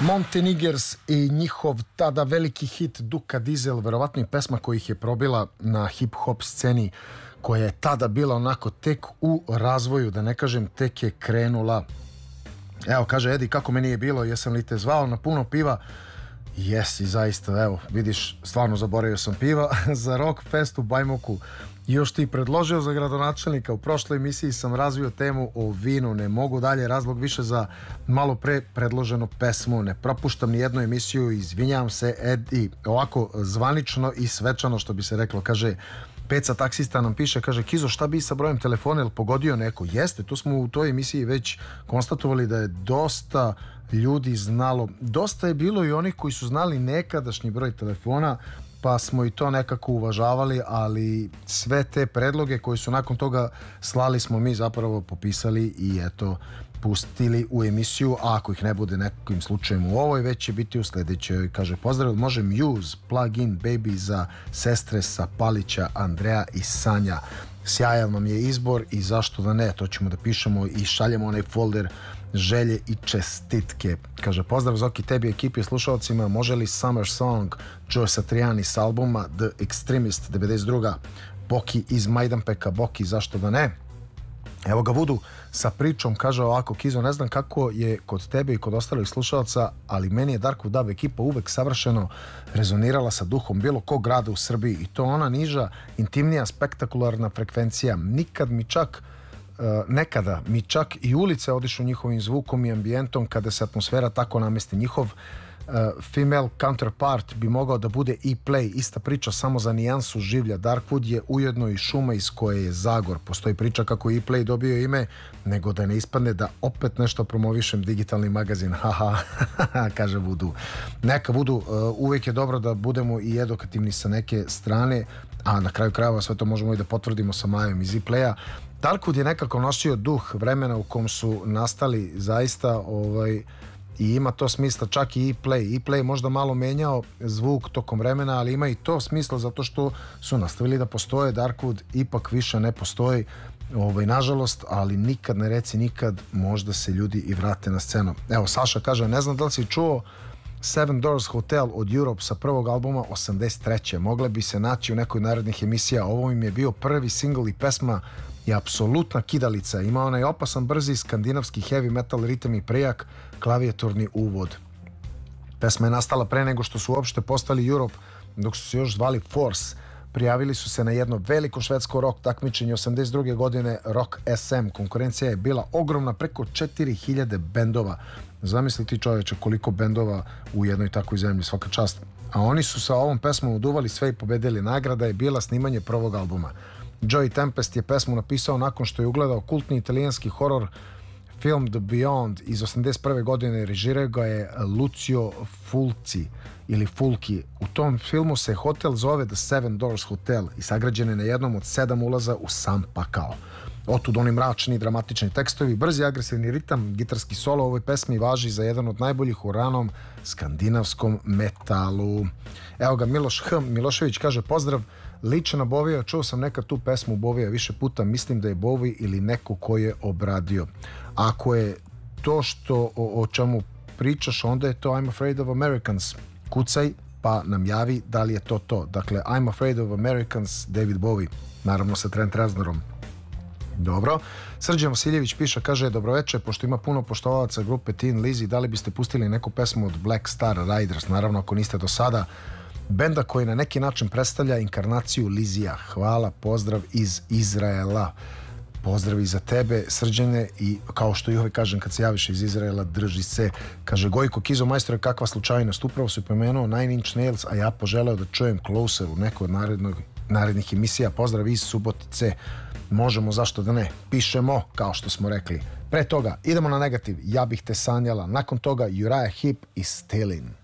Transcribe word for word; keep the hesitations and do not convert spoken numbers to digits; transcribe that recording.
Montenegers i njihov tada veliki hit Duka Dizel, verovatno i pesma koja ih je probila na hip-hop sceni, koja je tada bila onako tek u razvoju, da ne kažem tek je krenula. Evo, kaže Edi, kako meni je bilo, jesam li te zvao na puno piva? Jesi, zaista, evo, vidiš, stvarno zaboravio sam piva za Rock Fest u Bajmoku. Još ti predložio za gradonačelnika. U prošloj emisiji sam razvio temu o vinu. Ne mogu dalje, razlog više za malo pre predloženu pesmu. Ne propuštam ni jednu emisiju, izvinjavam se, Edi. Ovako zvanično i svečano, što bi se reklo, kaže Peca taksista nam piše, kaže, Kizo, šta bi sa brojem telefona, ili pogodio neko? Jeste, tu smo u toj emisiji već konstatovali da je dosta ljudi znalo, dosta je bilo i onih koji su znali nekadašnji broj telefona, pa smo i to nekako uvažavali, ali sve te predloge koji su nakon toga slali smo mi zapravo popisali i eto pustili u emisiju, a ako ih ne bude nekim slučajem u ovoj, već će biti u sledećoj. Kaže, pozdrav, može Muse, Plug In Baby za sestre sa Palića, Andreja i Sanja. Sjajan vam je izbor i zašto da ne, to ćemo da pišemo i šaljemo onaj folder želje i čestitke. Kaže, pozdrav Zoki, tebi, ekipi i slušalcima, može li Summer Song Joe Satriani s albuma The Extremist devedeset druga. Boki iz Majdanpeka, Boki, zašto da ne. Evo ga Vudu sa pričom, kaže ovako, Kizo, ne znam kako je kod tebe i kod ostalih slušalaca, ali meni je Darkwood Dub ekipa uvek savršeno rezonirala sa duhom bilo kog grada u Srbiji i to ona niža, intimnija, spektakularna frekvencija. Nikad mi čak nekada mi čak i ulice odišu njihovim zvukom i ambijentom kada se atmosfera tako namesti. Njihov uh, female counterpart bi mogao da bude E-Play, ista priča samo za nijansu življa. Darkwood je ujedno i šuma iz koje je Zagor. Postoji priča kako je E-Play dobio ime, nego da ne ispadne da opet nešto promovišem digitalni magazin. Haha, kaže Vudu. Neka Vudu, uh, uvijek je dobro da budemo i edukativni sa neke strane, a na kraju krajeva sve to možemo i da potvrdimo sa Majom iz E-Playa. Darkwood je nekako nosio duh vremena u kom su nastali zaista ovaj, i ima to smisla, čak i E-Play. E-Play možda malo menjao zvuk tokom vremena, ali ima i to smisla zato što su nastavili da postoje. Darkwood ipak više ne postoji, ovaj, nažalost, ali nikad ne reci nikad, možda se ljudi i vrate na scenu. Evo, Saša kaže, ne znam da li si čuo Seven Doors Hotel od Europe sa prvog albuma osamdeset treće. Mogla bi se naći u nekoj narednih emisija. Ovo im je bio prvi singl i pesma je apsolutna kidalica. Ima onaj opasan, brzi, skandinavski heavy metal ritam i prejak klavijaturni uvod. Pesma je nastala pre nego što su uopšte postali Europe, dok su se još zvali Force. Prijavili su se na jedno veliko švedsko rock takmičenje osamdeset druge godine, Rock S M. Konkurencija je bila ogromna, preko četiri hiljade bendova. Zamisli ti, čoveče, koliko bendova u jednoj takvoj zemlji, svaka čast. A oni su sa ovom pesmom uduvali sve i pobedili. Nagrada je bila snimanje prvog albuma. Joey Tempest je pesmu napisao nakon što je ugledao kultni italijanski horor film The Beyond iz osamdeset prve godine. Režirao ga je Lucio Fulci ili Fulci. U tom filmu se hotel zove The Seven Doors Hotel i sagrađen je na jednom od sedam ulaza u sam pakao. Otud oni mračni, dramatični tekstovi, brzi, agresivni ritam, gitarski solo u ovoj pesmi važi za jedan od najboljih u ranom skandinavskom metalu. Evo ga Miloš H. Milošević kaže, pozdrav, lična Bovija, čuo sam nekad tu pesmu Bovija više puta, mislim da je Bovi ili neko ko je obradio. Ako je to što o, o čemu pričaš, onda je to I'm Afraid of Americans. Kucaj pa nam javi da li je to to. Dakle, I'm Afraid of Americans, David Bowie, naravno sa Trent Reznorom. Dobro. Srđan Vasiljević piše, kaže, dobroveče, pošto ima puno poštovalaca grupe Tin Lizzy, da li biste pustili neku pesmu od Black Star Riders? Naravno, ako niste do sada. Benda koji na neki način predstavlja inkarnaciju Lizija. Hvala, pozdrav iz Izraela. Pozdrav i za tebe, Srđane, i kao što i uvijek kažem kad se javiš iz Izraela, drži se. Kaže, Gojko, Kizo, majstore, kakva slučajnost. Upravo su pomenuo Nine Inch Nails, a ja poželeo da čujem Closer u nekoj od narednog, narednih emisija. Pozdrav iz Subotice. Možemo, zašto da ne, pišemo, kao što smo rekli. Pre toga, idemo na negativ, Ja bih te sanjala. Nakon toga, Uriah Heep i Stilin.